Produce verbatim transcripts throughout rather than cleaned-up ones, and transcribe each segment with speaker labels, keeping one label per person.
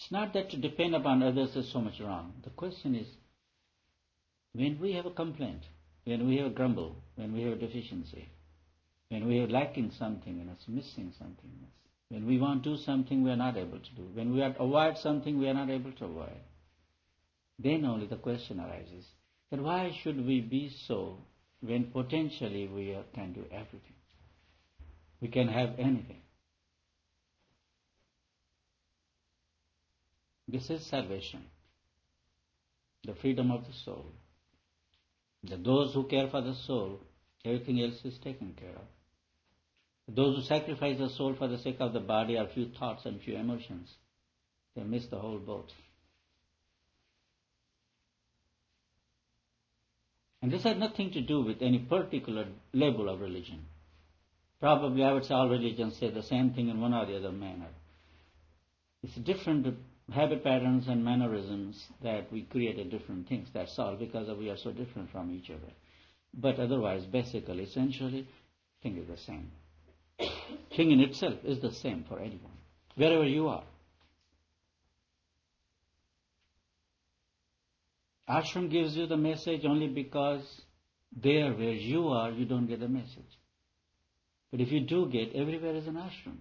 Speaker 1: It's not that to depend upon others is so much wrong. The question is, when we have a complaint, when we have a grumble, when we have a deficiency, when we are lacking something in us, missing something in us, when we want to do something we are not able to do, when we want to avoid something we are not able to avoid, then only the question arises that why should we be so when potentially we are, can do everything? We can have anything. This is salvation, the freedom of the soul. That those who care for the soul, everything else is taken care of. Those who sacrifice the soul for the sake of the body are few thoughts and few emotions. They miss the whole boat. And this has nothing to do with any particular label of religion. Probably I would say all religions say the same thing in one or the other manner. It's different habit patterns and mannerisms that we created different things. That's all, because we are so different from each other. But otherwise, basically, essentially, thing is the same. Thing in itself is the same for anyone, wherever you are. Ashram gives you the message only because there where you are, you don't get the message. But if you do get, everywhere is an ashram.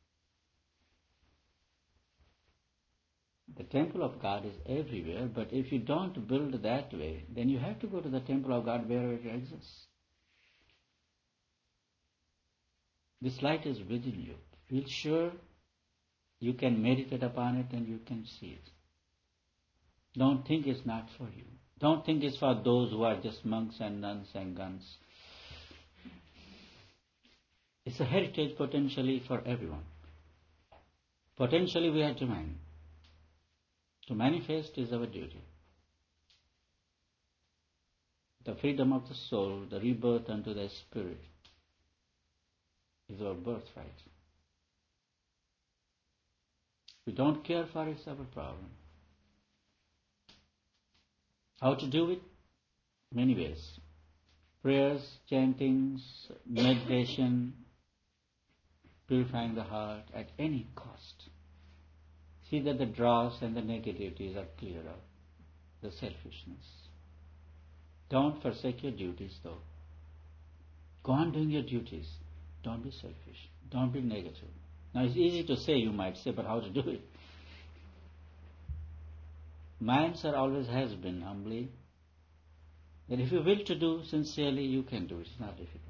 Speaker 1: The temple of God is everywhere, but if you don't build that way, then you have to go to the temple of God wherever it exists. This light is within you. Feel sure you can meditate upon it and you can see it. Don't think it's not for you. Don't think it's for those who are just monks and nuns and guns. It's a heritage potentially for everyone. Potentially we are divine. To manifest is our duty. The freedom of the soul, the rebirth unto the spirit, is our birthright. We don't care for it, it's our problem. How to do it? Many ways. Prayers, chantings, meditation, purifying the heart at any cost. See that the dross and the negativities are cleared out, the selfishness. Don't forsake your duties though. Go on doing your duties. Don't be selfish. Don't be negative. Now it's easy to say, you might say, but how to do it? My answer always has been humbly that if you will to do sincerely, you can do it. It's not difficult.